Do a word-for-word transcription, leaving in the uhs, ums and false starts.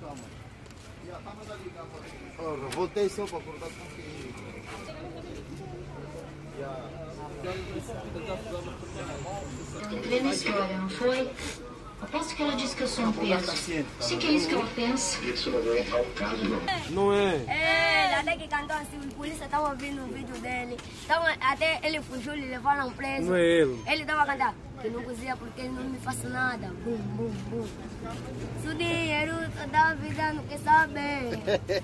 Ora, voltei só para acordar com que. Entrei nesse olha, não foi? Aposto que ela disse que eu sou um peso. Se que é isso que ela pensa. Isso não é ao caso, não. Não é? É, até que cantou assim, os polícias estavam ouvindo o vídeo dele. Tavam, até ele fugiu e levaram preso. Não é ele. Ele estava a cantar, que não cozinha porque ele não me faz nada. Bum, bum, bum. Se o dinheiro da vida não quer saber.